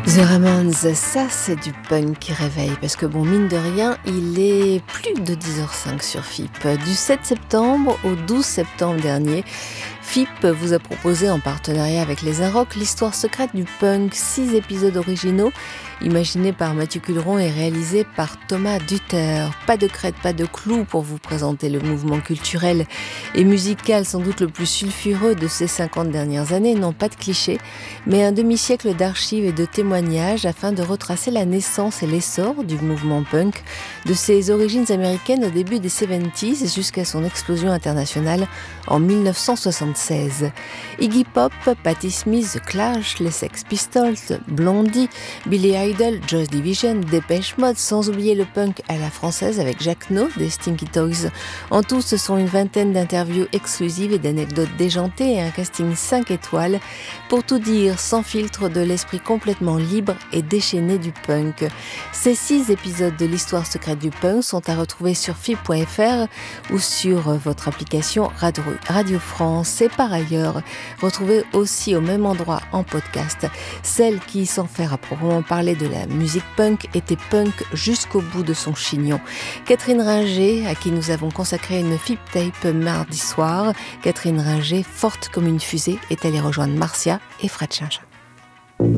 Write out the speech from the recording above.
The Ramones, ça c'est du punk qui réveille, parce que bon, mine de rien, il est plus de 10h05 sur FIP. Du 7 septembre au 12 septembre dernier, FIP vous a proposé en partenariat avec les Inrocks l'histoire secrète du punk, 6 épisodes originaux, imaginés par Mathieu Culeron et réalisés par Thomas Dutter. Pas de crête, pas de clou pour vous présenter le mouvement culturel et musical sans doute le plus sulfureux de ces 50 dernières années, non pas de clichés, mais un demi-siècle d'archives et de témoignages afin de retracer la naissance et l'essor du mouvement punk, de ses origines américaines au début des 70s jusqu'à son explosion internationale en 1976. Iggy Pop, Patti Smith, The Clash, les Sex Pistols, Blondie, Billy Idol, Joy Division, Dépêche Mode, sans oublier le punk à la française avec Jacques No des Stinky Toys. En tout, ce sont une vingtaine d'interviews exclusives et d'anecdotes déjantées et un casting 5 étoiles pour tout dire, sans filtre, de l'esprit complètement libre et déchaîné du punk. Ces 6 épisodes de l'histoire secrète du punk sont à retrouver sur FIP.fr ou sur votre application Radio France. Et par ailleurs, retrouvez aussi au même endroit en podcast celle qui, sans faire à proprement parler de la musique punk, était punk jusqu'au bout de son chignon. Catherine Ringer, à qui nous avons consacré une FIP Tape mardi soir. Catherine Ringer, forte comme une fusée, est allée rejoindre Marcia et Fred Chinchin.